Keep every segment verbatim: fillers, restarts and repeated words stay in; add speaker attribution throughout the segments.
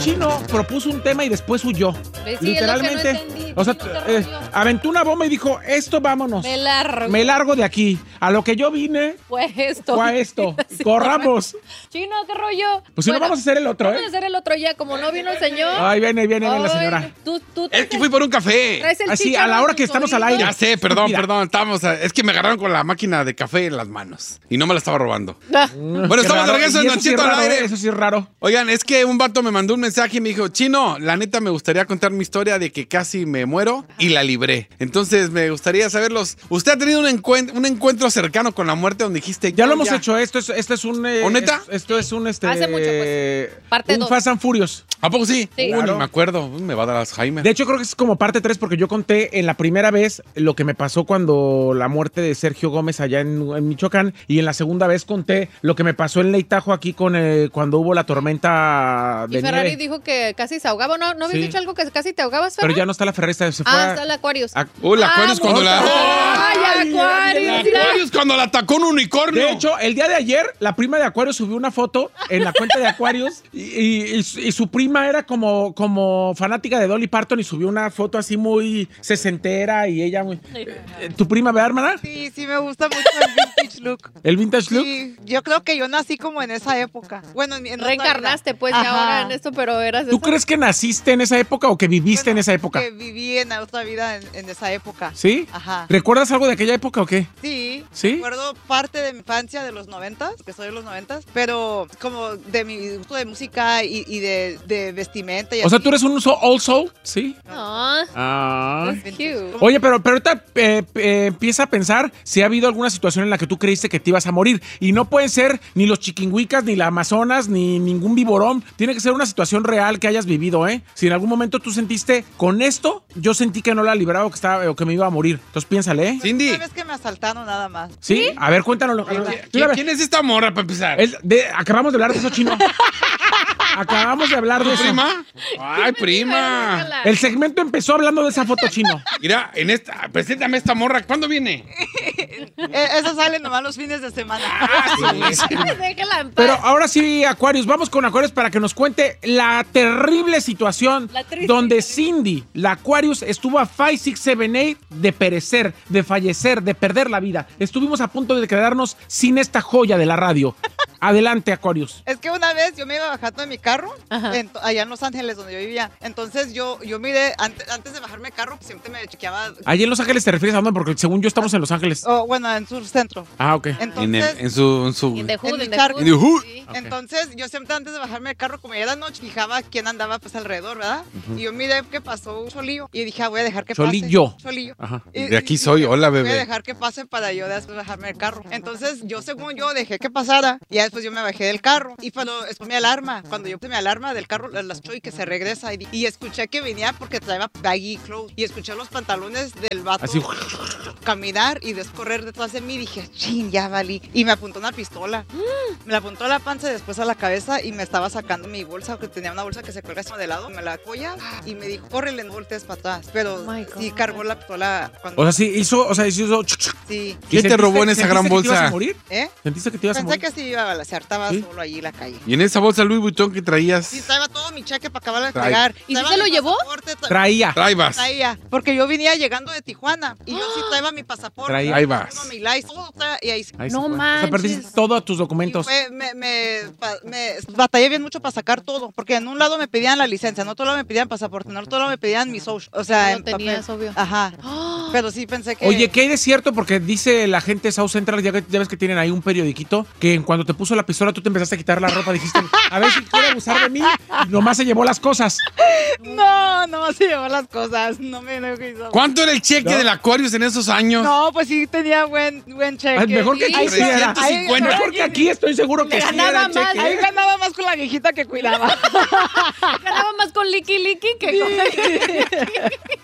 Speaker 1: Chino propuso un tema y después huyó.
Speaker 2: Sí,
Speaker 1: Literalmente.
Speaker 2: Es lo que no entendí.
Speaker 1: O sea,
Speaker 2: Chino,
Speaker 1: eh, aventó una bomba y dijo, esto vámonos.
Speaker 2: Me largo.
Speaker 1: Me largo de aquí. A lo que yo vine
Speaker 2: Fue esto.
Speaker 1: fue a esto.
Speaker 2: Sí,
Speaker 1: Corramos.
Speaker 2: Chino, ¿qué rollo?
Speaker 1: Pues si no, vamos a hacer el otro,
Speaker 2: Vamos
Speaker 1: ¿eh?
Speaker 2: a hacer el otro ya, como no vino el señor.
Speaker 1: Ay, viene, viene, viene la
Speaker 2: Ay,
Speaker 1: señora.
Speaker 2: Tú, tú
Speaker 3: Es que fui por un café.
Speaker 2: traes el
Speaker 1: Así,
Speaker 2: chícharo
Speaker 1: a la hora
Speaker 2: en
Speaker 1: que
Speaker 2: tus
Speaker 1: estamos al
Speaker 2: oídos.
Speaker 1: aire.
Speaker 3: Ya sé, perdón,
Speaker 1: Mira.
Speaker 3: perdón. Estábamos a- es que me agarraron con la máquina de café en las manos. Y no me la estaba robando.
Speaker 2: Ah,
Speaker 3: Bueno,
Speaker 1: Qué
Speaker 3: estamos de
Speaker 1: raro.
Speaker 3: regreso en
Speaker 1: Y
Speaker 3: Don
Speaker 1: eso sí es
Speaker 3: Cheto al
Speaker 1: raro,
Speaker 3: aire.
Speaker 1: ¿eh? Eso sí es raro.
Speaker 3: Oigan, es que un vato me mandó un mensaje y me dijo, Chino, la neta me gustaría contar mi historia de que casi me muero y la libré. Entonces me gustaría saberlos. ¿Usted ha tenido un, encuen- un encuentro cercano con la muerte donde dijiste...
Speaker 1: Ya
Speaker 3: yo
Speaker 1: lo hemos hecho. Esto es, esto es un... eh,
Speaker 3: ¿O neta?
Speaker 1: es- esto es un... Este,
Speaker 2: Hace mucho, pues. Parte
Speaker 1: un
Speaker 2: dos.
Speaker 1: Fast and Furious.
Speaker 3: ¿A poco sí?
Speaker 2: Sí.
Speaker 3: Uy,
Speaker 1: Claro.
Speaker 3: ni me acuerdo. Uy, me va a dar Alzheimer.
Speaker 1: De hecho, creo que es como parte tres porque yo conté en la primera vez lo que me pasó cuando la muerte de Sergio Gómez allá en, en Michoacán y en la segunda vez conté lo que me pasó en Leitajo aquí con eh, cuando hubo la tormenta de
Speaker 2: Y Ferrari
Speaker 1: nieve.
Speaker 2: dijo que casi se ahogaba. ¿No, ¿no habías
Speaker 1: Sí.
Speaker 2: dicho algo que casi te ahogabas,
Speaker 1: Pero
Speaker 2: Ferrari?
Speaker 1: ya no está la Ferrista, se fue
Speaker 2: Ah,
Speaker 1: a-
Speaker 2: está el Aquarius.
Speaker 1: a-
Speaker 3: Uy, la
Speaker 2: Ah,
Speaker 3: Aquarius cuando la...
Speaker 2: ¡Ay,
Speaker 3: La
Speaker 2: Aquarius! mira.
Speaker 3: Aquarius cuando la atacó un unicornio.
Speaker 1: De hecho, el día de ayer, la prima de Aquarius subió una foto en la cuenta de Aquarius y, y- y su- y su prima era como, como fanática de Dolly Parton y subió una foto así muy sesentera y ella muy... Eh, ¿Tu prima, verdad, hermana?
Speaker 4: Sí, sí me gusta mucho el vintage look.
Speaker 1: ¿El vintage look?
Speaker 4: Sí, yo creo que yo nací como en esa época. Bueno, en, en otra
Speaker 2: Reencarnaste,
Speaker 4: vida.
Speaker 2: pues, ya
Speaker 4: Ajá.
Speaker 2: ahora en esto, pero eras...
Speaker 1: ¿Tú
Speaker 2: esa-
Speaker 1: crees que naciste en esa época o que viviste
Speaker 4: Bueno,
Speaker 1: en esa época?
Speaker 4: Que viví en otra vida en, en esa época.
Speaker 1: ¿Sí?
Speaker 4: Ajá.
Speaker 1: ¿Recuerdas algo de aquella época o qué?
Speaker 4: Sí,
Speaker 1: ¿Sí?
Speaker 4: recuerdo parte de mi infancia de los noventas, que soy de los noventas, pero como de mi gusto de música y, y de, de vestimenta. Y
Speaker 1: O sea,
Speaker 4: así.
Speaker 1: tú eres un so- old soul, ¿sí?
Speaker 2: Ah,
Speaker 1: Ah.
Speaker 2: es cute.
Speaker 1: Oye, pero, pero ahorita eh, eh, empieza a pensar si ha habido alguna situación en la que tú creíste que te ibas a morir. Y no pueden ser ni los chiquinhuicas, ni la Amazonas, ni ningún viborón. Tiene que ser una situación real que hayas vivido, ¿eh? Si en algún momento tú sentiste, con esto, yo sentí que no la libraba o que, estaba, o que me iba a morir. Entonces piénsale, ¿eh?
Speaker 3: Cindy,
Speaker 4: Una vez que me asaltaron nada más.
Speaker 1: ¿Sí? A ver, cuéntanos.
Speaker 3: ¿quién,
Speaker 1: Mira,
Speaker 3: quién-
Speaker 1: a ver,
Speaker 3: quién es esta morra para empezar?
Speaker 1: es de- acabamos de hablar de eso, Chino. Acabamos de hablar de eso.
Speaker 3: ¿Prima? Ay, prima.
Speaker 2: Déjala.
Speaker 1: El segmento empezó hablando de esa foto, Chino.
Speaker 3: Mira, en esta, preséntame esta morra. ¿Cuándo viene?
Speaker 4: Eh, Eso sale nomás los fines de semana.
Speaker 2: Déjala en paz.
Speaker 1: Pero ahora sí, Aquarius, vamos con Aquarius para que nos cuente la terrible situación
Speaker 2: La triste.
Speaker 1: donde Cindy, la Aquarius, estuvo a cinco, seis, siete, ocho de perecer, de fallecer, de perder la vida. Estuvimos a punto de quedarnos sin esta joya de la radio. Adelante, Aquarius.
Speaker 4: Es que una vez yo me iba bajando de mi carro,
Speaker 2: Ajá.
Speaker 4: en- allá en Los Ángeles, donde yo vivía. Entonces yo, yo miré, antes, antes de bajarme el carro, pues siempre me chequeaba.
Speaker 1: Allí en Los Ángeles te refieres a dónde, porque según yo estamos en Los Ángeles.
Speaker 4: Oh, bueno, en Sur Centro.
Speaker 1: Ah, ok.
Speaker 4: Entonces,
Speaker 3: En, el- en su... En su
Speaker 2: In the hood,
Speaker 4: en
Speaker 2: in
Speaker 4: mi
Speaker 2: the
Speaker 4: char-
Speaker 2: hood.
Speaker 3: In the hood.
Speaker 2: Sí.
Speaker 1: Ok.
Speaker 4: entonces yo siempre antes de bajarme el carro, como ya era noche, fijaba quién andaba pues alrededor, ¿verdad? Y yo miré que pasó un cholillo y dije, ah, voy a dejar que
Speaker 1: Cholillo.
Speaker 4: pase. Cholillo.
Speaker 1: Ajá.
Speaker 4: Y-
Speaker 3: De aquí
Speaker 4: y
Speaker 3: soy.
Speaker 4: dije,
Speaker 3: Hola,
Speaker 4: Voy a
Speaker 3: bebé.
Speaker 4: dejar que pase para yo después bajarme del carro. Entonces, yo según yo dejé que pasara y ya después yo me bajé del carro. Y cuando después mi alarma, cuando yo puse mi alarma del carro, la la escuché y que se regresa. Y, y escuché que venía porque traía baggy clothes. Y escuché los pantalones del vato
Speaker 1: Así.
Speaker 4: caminar y descorrer detrás de mí. Dije, chin, ya valí. Y me apuntó una pistola. Me la apuntó a la panza y después a la cabeza y me estaba sacando mi bolsa, que tenía una bolsa que se cuelga así de lado. Me la apoya y me dijo, córrele, no voltees para atrás. Pero
Speaker 2: Oh my God.
Speaker 4: sí cargó la pistola cuando...
Speaker 1: O sea, sí hizo, o sea, hizo...
Speaker 4: sí.
Speaker 3: ¿Quién te
Speaker 1: ¿Y
Speaker 3: robó en
Speaker 1: sentiste-
Speaker 3: esa gran
Speaker 1: sentiste que te ibas
Speaker 3: bolsa?
Speaker 1: a morir?
Speaker 4: ¿Eh?
Speaker 1: ¿Sentiste que te ibas a
Speaker 4: Pensé
Speaker 1: morir?
Speaker 4: que sí iba a balacear, estaba
Speaker 1: ¿Sí?
Speaker 4: solo allí en la calle.
Speaker 3: Y en esa bolsa Louis Vuitton que traías...
Speaker 4: Sí, traía todo mi cheque para acabar de
Speaker 3: Trae.
Speaker 4: pegar.
Speaker 2: ¿Y si se lo llevó?
Speaker 1: Traía.
Speaker 3: Traibas.
Speaker 4: Traía, porque yo venía llegando de Tijuana y yo sí traía mi pasaporte.
Speaker 1: Traía.
Speaker 3: Ahí vas.
Speaker 4: Mi lice, todo traía, y ahí sí.
Speaker 1: Ahí
Speaker 2: No
Speaker 1: se fue. O sea,
Speaker 2: manches.
Speaker 1: perdiste todos tus
Speaker 4: Y
Speaker 1: documentos.
Speaker 4: fue- me, me, pa- me batallé bien mucho para sacar todo, porque en un lado me pedían la licencia, en otro lado me pedían pasaporte, en otro lado me pedían mi social, o sea,
Speaker 2: No
Speaker 4: en
Speaker 2: tenías,
Speaker 4: papel.
Speaker 2: obvio.
Speaker 4: Ajá,
Speaker 2: ¡Ah!
Speaker 4: pero sí pensé que...
Speaker 1: Oye, ¿qué hay de cierto? Porque dice la gente de South Central, ya, que- ya ves que tienen ahí un periodiquito, que en cuando te puso la pistola tú te empezaste a quitar la ropa, dijiste, a ver si quiere abusar de mí, y nomás se llevó las cosas.
Speaker 4: No, no se llevó las cosas, no me no hizo.
Speaker 3: ¿Cuánto era el cheque
Speaker 1: No.
Speaker 3: del Aquarius en esos años?
Speaker 4: No, pues sí tenía buen, buen cheque.
Speaker 1: Ah, mejor que
Speaker 2: Sí,
Speaker 1: aquí, sí, era.
Speaker 3: trescientos cincuenta.
Speaker 1: Mejor que aquí, estoy seguro que sí
Speaker 2: Ganaba
Speaker 1: era el
Speaker 2: más,
Speaker 1: cheque,
Speaker 4: Ahí
Speaker 1: ¿eh?
Speaker 4: ganaba más con la viejita que cuidaba.
Speaker 2: Ganaba más con Licky Licky que con...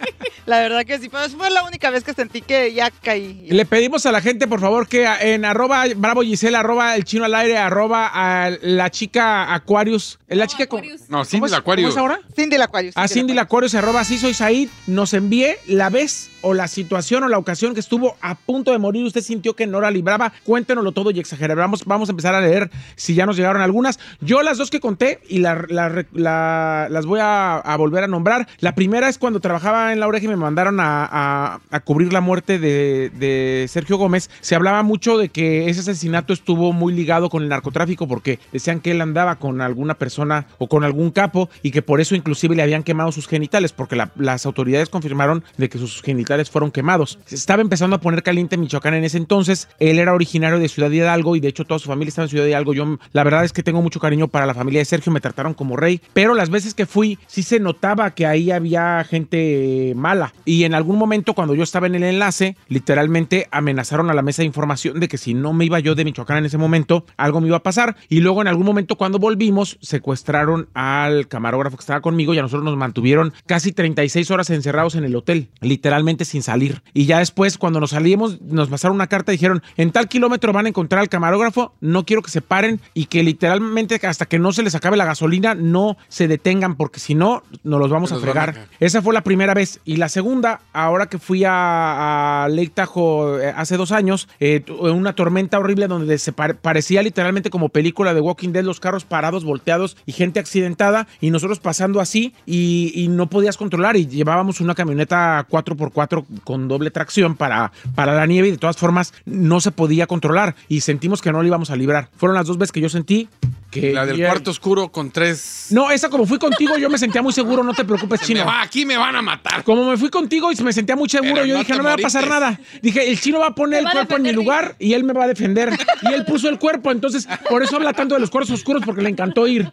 Speaker 4: La verdad que sí, pero fue la única vez que sentí que ya caí.
Speaker 1: Le pedimos a la gente, por favor, que en arroba Bravo Gisela, arroba el chino al aire, arroba a la chica Aquarius. ¿La chica con-
Speaker 3: No, Cindy
Speaker 1: ¿Cómo es-
Speaker 3: el Aquarius.
Speaker 1: ¿Cómo es ahora?
Speaker 4: Cindy el Aquarius.
Speaker 1: A Cindy la Aquarius, arroba sí soy Said, nos envíe la vez o la situación o la ocasión que estuvo a punto de morir. Usted sintió que no la libraba. Cuéntenoslo todo y exageramos. Vamos a empezar a leer si ya nos llegaron algunas. Yo las dos que conté y la, la, la, las voy a, a volver a nombrar. La primera es cuando trabajaba en La Oreja y me mandaron a, a, a cubrir la muerte de, de Sergio Gómez. Se hablaba mucho de que ese asesinato estuvo muy ligado con el narcotráfico porque decían que él andaba con alguna persona o con algún capo y que por eso inclusive le habían quemado sus genitales, porque la, las autoridades confirmaron de que sus genitales fueron quemados. Se estaba empezando a poner caliente Michoacán en ese entonces. Él era originario de Ciudad Hidalgo y de hecho toda su familia estaba en Ciudad Hidalgo. Yo la verdad es que tengo mucho cariño para la familia de Sergio, me trataron como rey, pero las veces que fui sí se notaba que ahí había gente mala y en algún momento cuando yo estaba en el enlace literalmente amenazaron a la mesa de información de que si no me iba yo de Michoacán en ese momento algo me iba a pasar y luego en algún momento cuando volvimos secuestraron al camarógrafo que estaba conmigo y a nosotros nos mantuvieron casi treinta y seis horas encerrados en el hotel, literalmente sin salir. Y ya después, cuando nos salimos, nos pasaron una carta y dijeron, en tal kilómetro van a encontrar al camarógrafo, no quiero que se paren y que literalmente hasta que no se les acabe la gasolina, no se detengan, porque si no, nos los vamos a
Speaker 3: Nos van a
Speaker 1: fregar.
Speaker 3: caer.
Speaker 1: Esa fue la primera vez. Y la segunda, ahora que fui a, a Lake Tahoe eh, hace dos años, eh, una tormenta horrible donde se pare- parecía literalmente como película de Walking Dead, los carros parados, volteados y gente accidentada, y nosotros pasando así y, y no podías controlar y llevábamos una camioneta cuatro por cuatro con doble tracción para, para la nieve y de todas formas no se podía controlar y sentimos que no lo íbamos a librar. Fueron las dos veces que yo sentí que...
Speaker 3: La del
Speaker 1: ya-
Speaker 3: cuarto oscuro con tres...
Speaker 1: No, esa como fui contigo yo me sentía muy seguro, no te preocupes,
Speaker 3: Me
Speaker 1: chino.
Speaker 3: va- aquí me van a matar.
Speaker 1: Como me fui contigo y me sentía muy seguro,
Speaker 3: Pero
Speaker 1: yo
Speaker 3: no
Speaker 1: dije,
Speaker 3: te
Speaker 1: no me va a pasar
Speaker 3: moriste.
Speaker 1: nada. Dije, el chino va a poner
Speaker 2: Me
Speaker 1: el
Speaker 2: va a
Speaker 1: cuerpo en mi
Speaker 2: defender
Speaker 1: lugar y él me va a defender. Y él puso el cuerpo, entonces por eso habla tanto de los cuartos oscuros, porque le encantó ir.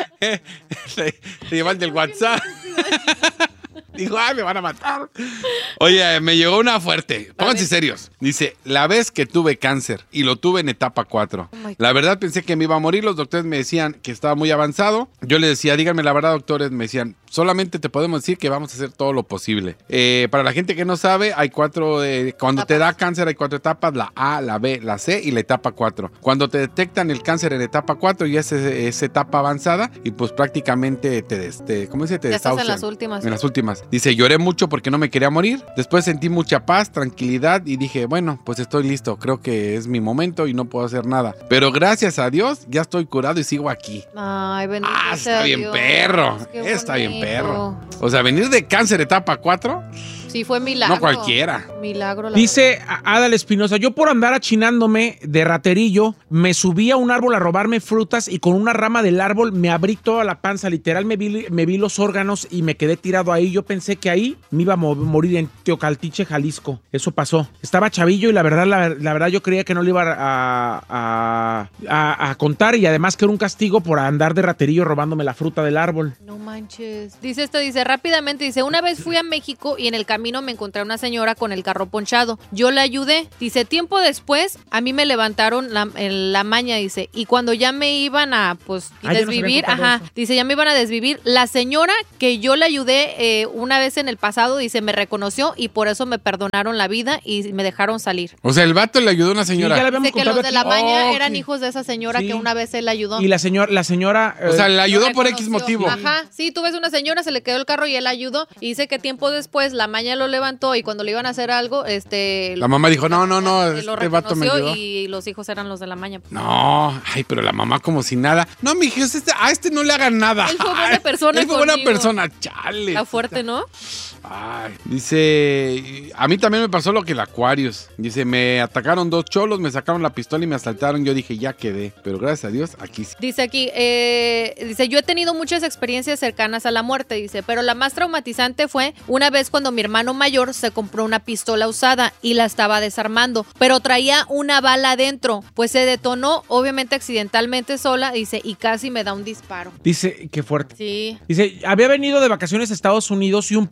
Speaker 3: Se, se lleva el del WhatsApp. Dijo, ay, me van a matar. Oye, me llegó una fuerte. Pónganse serios. Dice, la vez que tuve cáncer y lo tuve en etapa cuatro.
Speaker 2: Oh my God.
Speaker 3: La verdad pensé que me iba a morir. Los doctores me decían que estaba muy avanzado. Yo les decía, díganme la verdad, doctores. Me decían, solamente te podemos decir que vamos a hacer todo lo posible. Eh, para la gente que no sabe, hay cuatro, eh, cuando te da cáncer hay cuatro etapas, la A, la B, la C y la etapa cuatro. Cuando te detectan el cáncer en etapa cuatro ya es, es etapa avanzada y pues prácticamente te, des- te ¿cómo se dice? Te
Speaker 2: Ya estás en
Speaker 3: desahucian.
Speaker 2: las últimas.
Speaker 3: En las últimas. Dice, lloré mucho porque no me quería morir. Después sentí mucha paz, tranquilidad y dije, bueno, pues estoy listo. Creo que es mi momento y no puedo hacer nada. Pero gracias a Dios ya estoy curado y sigo aquí.
Speaker 2: Ay, bendito
Speaker 3: Ah,
Speaker 2: sea
Speaker 3: está bien
Speaker 2: Dios.
Speaker 3: perro.
Speaker 2: Qué
Speaker 3: Está bien
Speaker 2: bonito.
Speaker 3: perro. O sea, venir de cáncer etapa cuatro,
Speaker 2: Sí, fue milagro.
Speaker 3: no cualquiera.
Speaker 2: Milagro. la
Speaker 1: Dice Adal Espinosa, yo por andar achinándome de raterillo, me subí a un árbol a robarme frutas y con una rama del árbol me abrí toda la panza. Literal me vi, me vi los órganos y me quedé tirado ahí. Yo pensé que ahí me iba a mo- morir en Teocaltiche, Jalisco. Eso pasó. Estaba chavillo y la verdad, la, la verdad yo creía que no le iba a, a, a- a contar y además que era un castigo por andar de raterillo robándome la fruta del árbol.
Speaker 2: No manches. Dice esto, dice rápidamente, dice, una vez fui a México y en el camino me encontré a una señora con el carro ponchado. Yo la ayudé. Dice, tiempo después, a mí me levantaron la, en la maña, dice, y cuando ya me iban a, pues,
Speaker 1: Ah, ya nos había
Speaker 2: desvivir,
Speaker 1: contado
Speaker 2: ajá,
Speaker 1: eso.
Speaker 2: dice, ya me iban a desvivir. La señora que yo le ayudé eh, una vez en el pasado, dice, me reconoció y por eso me perdonaron la vida y me dejaron salir.
Speaker 3: O sea, el vato le ayudó a una
Speaker 1: Sí, ya
Speaker 3: señora.
Speaker 1: le habíamos
Speaker 2: Dice que
Speaker 1: contado
Speaker 2: los de la
Speaker 1: aquí.
Speaker 2: maña
Speaker 3: Oh,
Speaker 2: eran
Speaker 3: ok.
Speaker 2: hijos de esa señora
Speaker 1: Sí.
Speaker 2: que una vez él ayudó.
Speaker 1: Y la señora, la señora...
Speaker 3: O sea,
Speaker 1: eh,
Speaker 3: le ayudó
Speaker 2: Lo
Speaker 3: por X
Speaker 2: reconoció.
Speaker 3: motivo.
Speaker 2: Ajá, sí, tú ves una señora, se le quedó el carro y él ayudó. Y dice que tiempo después la maña lo levantó y cuando le iban a hacer algo, este...
Speaker 3: La mamá dijo, no, no, no,
Speaker 2: lo
Speaker 3: este vato me
Speaker 2: reconoció
Speaker 3: ayudó.
Speaker 2: y los hijos eran los de la maña.
Speaker 3: No, ay, pero la mamá como si nada. No, mija, este, a este no le hagan nada.
Speaker 2: Él fue buena
Speaker 3: Ay,
Speaker 2: persona
Speaker 3: Él fue buena
Speaker 2: conmigo.
Speaker 3: persona, chale.
Speaker 2: Está fuerte, ¿no?
Speaker 3: Ay, dice, a mí también me pasó lo que el Aquarius. Dice, me atacaron dos cholos, me sacaron la pistola y me asaltaron. Yo dije, ya quedé. Pero gracias a Dios, aquí sí.
Speaker 2: Dice aquí, eh, dice, yo he tenido muchas experiencias cercanas a la muerte, dice, pero la más traumatizante fue una vez cuando mi hermano mayor se compró una pistola usada y la estaba desarmando, pero traía una bala adentro, pues se detonó, obviamente accidentalmente sola, dice, y casi me da un disparo.
Speaker 1: Dice, qué fuerte.
Speaker 2: Sí.
Speaker 1: Dice, había venido de vacaciones a Estados Unidos y un primo quería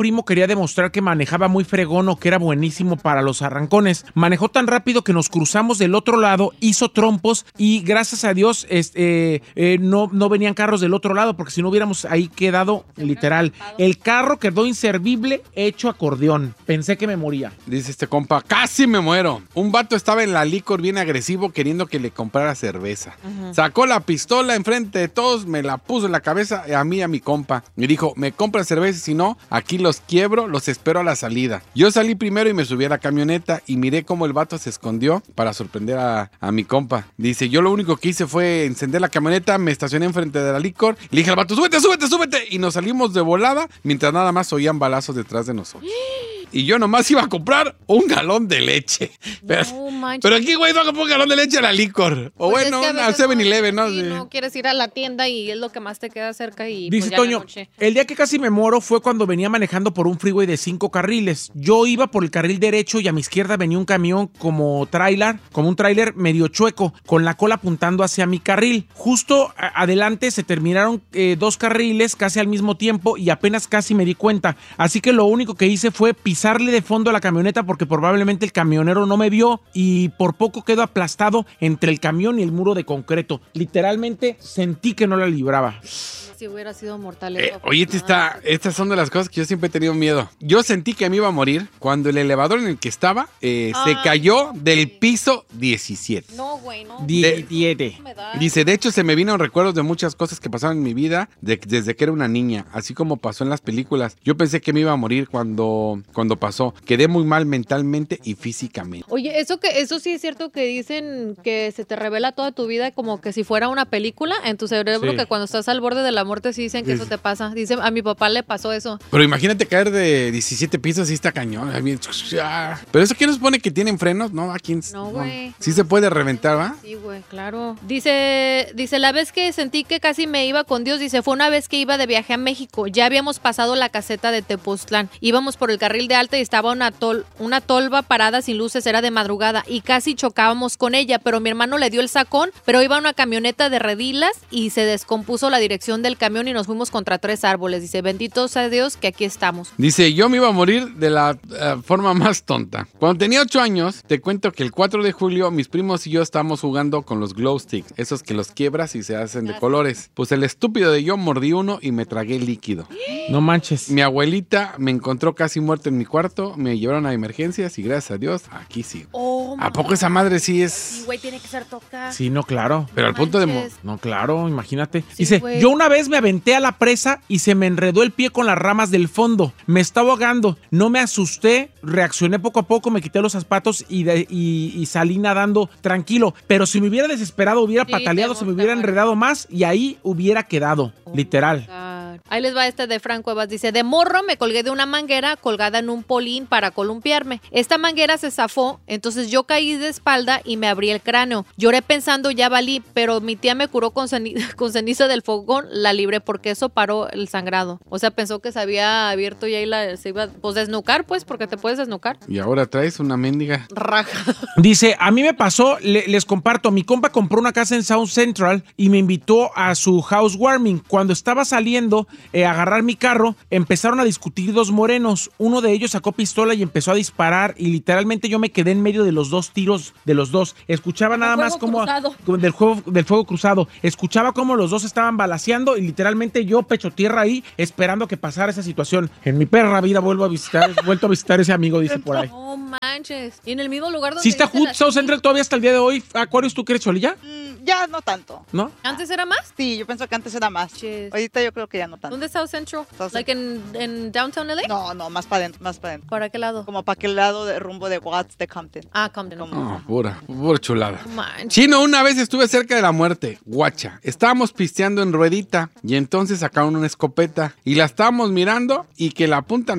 Speaker 1: quería demostrar que manejaba muy fregón o que era buenísimo para los arrancones. Manejó tan rápido que nos cruzamos del otro lado, hizo trompos y gracias a Dios este, eh, eh, no, no venían carros del otro lado porque si no hubiéramos ahí quedado literal. El carro quedó inservible, hecho acordeón. Pensé que me moría.
Speaker 3: Dice este compa, casi me muero. Un vato estaba en la licor bien agresivo queriendo que le comprara cerveza. Uh-huh. Sacó la pistola enfrente de todos, me la puso en la cabeza a mí y a mi compa. Me dijo, me compra cerveza y si no, aquí los quiebro, los espero a la salida. Yo salí primero y me subí a la camioneta y miré cómo el vato se escondió para sorprender a, a mi compa. Dice, yo lo único que hice fue encender la camioneta, me estacioné enfrente de la licor, le dije al vato, súbete, súbete, súbete. Y nos salimos de volada mientras nada más oían balazos detrás de nosotros. Y yo nomás iba a comprar un galón de leche. Pero, no, pero aquí, güey, no a comprar un galón de leche a la licor. O
Speaker 2: pues
Speaker 3: bueno,
Speaker 2: es que
Speaker 3: al seven eleven, ¿no?
Speaker 2: Sí,
Speaker 3: Sí.
Speaker 2: No quieres ir a la tienda y es lo que más te queda cerca y
Speaker 1: dice
Speaker 2: pues ya
Speaker 1: Toño,
Speaker 2: la noche.
Speaker 1: El día que casi me muero fue cuando venía manejando por un freeway de cinco carriles. Yo iba por el carril derecho y a mi izquierda venía un camión como tráiler, como un tráiler medio chueco, con la cola apuntando hacia mi carril. Justo a- adelante se terminaron eh, dos carriles casi al mismo tiempo y apenas casi me di cuenta. Así que lo único que hice fue pisarle de fondo a la camioneta porque probablemente el camionero no me vio y por poco quedo aplastado entre el camión y el muro de concreto. Literalmente sentí que no la libraba.
Speaker 2: Si hubiera sido mortal
Speaker 3: Eh,
Speaker 2: eso.
Speaker 3: oye, esta está, estas son de las cosas que yo siempre he tenido miedo. Yo sentí que me iba a morir cuando el elevador en el que estaba eh, se
Speaker 2: Ay,
Speaker 3: cayó
Speaker 2: sí.
Speaker 3: del piso diecisiete.
Speaker 2: No, güey, no.
Speaker 1: diecisiete.
Speaker 2: Me da.
Speaker 3: Dice, de hecho se me vino recuerdos de muchas cosas que pasaron en mi vida de- desde que era una niña, así como pasó en las películas. Yo pensé que me iba a morir cuando, cuando pasó. Quedé muy mal mentalmente y físicamente.
Speaker 2: Oye, eso que eso sí es cierto que dicen que se te revela toda tu vida como que si fuera una película en tu cerebro,
Speaker 1: Sí.
Speaker 2: que cuando estás al borde de la muerte sí dicen que
Speaker 3: Sí.
Speaker 2: eso te pasa. Dice, a mi papá le pasó eso.
Speaker 3: Pero imagínate caer de diecisiete pisos y está cañón. ahí bien- Pero eso quién nos supone que tienen frenos, ¿no? Aquí
Speaker 2: No, güey.
Speaker 3: Sí se puede reventar, ¿va?
Speaker 2: Sí, güey, claro. Dice, dice, la vez que sentí que casi me iba con Dios, dice, fue una vez que iba de viaje a México. Ya habíamos pasado la caseta de Tepoztlán. Íbamos por el carril de alta y estaba una, tol, una tolva parada sin luces, era de madrugada y casi chocábamos con ella, pero mi hermano le dio el sacón, pero iba una camioneta de redilas y se descompuso la dirección del camión y nos fuimos contra tres árboles. Dice, bendito sea Dios que aquí estamos.
Speaker 3: Dice, yo me iba a morir de la uh, forma más tonta. Cuando tenía ocho años, te cuento que el cuatro de julio mis primos y yo estábamos jugando con los glow sticks, esos que los quiebras y se hacen de colores. Pues el estúpido de yo mordí uno y me tragué líquido.
Speaker 1: No manches.
Speaker 3: Mi abuelita me encontró casi muerto en mi cuarto, me llevaron a emergencias y gracias a Dios, aquí sigo.
Speaker 2: Oh,
Speaker 3: ¿A poco esa madre sí
Speaker 2: sí,
Speaker 3: es...?
Speaker 2: güey, tiene que ser toca.
Speaker 1: Sí, no, claro.
Speaker 3: Pero al punto de... mo-
Speaker 2: manches.
Speaker 1: No, claro, imagínate.
Speaker 2: Sí,
Speaker 1: Dice,
Speaker 2: güey.
Speaker 1: yo una vez me aventé a la presa y se me enredó el pie con las ramas del fondo. Me estaba ahogando. No me asusté, reaccioné poco a poco, me quité los zapatos y, de- y- y salí nadando tranquilo. Pero si me hubiera desesperado, hubiera
Speaker 2: Sí,
Speaker 1: pataleado,
Speaker 2: te
Speaker 1: se me hubiera
Speaker 2: gusta,
Speaker 1: enredado más y ahí hubiera quedado. Literal.
Speaker 2: God. Ahí les va este de Fran Cuevas. Dice, de morro me colgué de una manguera colgada en un polín para columpiarme. Esta manguera se zafó, entonces yo caí de espalda y me abrí el cráneo. Lloré pensando ya valí, pero mi tía me curó con, ceni- con ceniza del fogón, la libré porque eso paró el sangrado. O sea, pensó que se había abierto y ahí la, se iba pues desnucar, pues, porque te puedes desnucar.
Speaker 3: Y ahora traes una mendiga.
Speaker 2: Raja.
Speaker 1: Dice, a mí me pasó, le- les comparto, mi compa compró una casa en South Central y me invitó a su housewarming. Cuando estaba saliendo eh, a agarrar mi carro, empezaron a discutir dos morenos. Uno de ellos sacó pistola y empezó a disparar y literalmente yo me quedé en medio de los dos tiros de los dos. Escuchaba nada
Speaker 2: fuego
Speaker 1: más como
Speaker 2: cruzado.
Speaker 1: como del juego del fuego cruzado. Escuchaba cómo los dos estaban balaceando y literalmente yo pecho tierra ahí esperando que pasara esa situación. En mi perra vida vuelvo a visitar, vuelto a visitar ese amigo, dice por ahí.
Speaker 2: No manches. Y en el mismo lugar donde
Speaker 1: Sí está
Speaker 2: dice
Speaker 1: Hood
Speaker 2: la-
Speaker 1: South Central todavía hasta el día de hoy. Aquarius, ¿tú crees, Cholilla?
Speaker 4: Mm, ya no tanto.
Speaker 1: ¿No?
Speaker 2: ¿Antes era más?
Speaker 4: Sí, yo pienso que antes era más.
Speaker 2: Chis.
Speaker 4: Ahorita yo creo que ya no tanto.
Speaker 2: ¿Dónde está South Central?
Speaker 4: South
Speaker 2: Like en, en Downtown L A?
Speaker 4: No, no, más para adentro, más para adentro.
Speaker 2: ¿Para qué lado?
Speaker 4: Como para aquel lado de rumbo de Watts de Compton.
Speaker 2: Ah, Compton.
Speaker 4: Como-
Speaker 3: Oh, pura, pura chulada.
Speaker 2: No manches.
Speaker 3: Chino, una vez estuve cerca de la muerte, guacha. Estábamos pisteando en ruedita y entonces sacaron una escopeta y la estábamos mirando y que la apuntan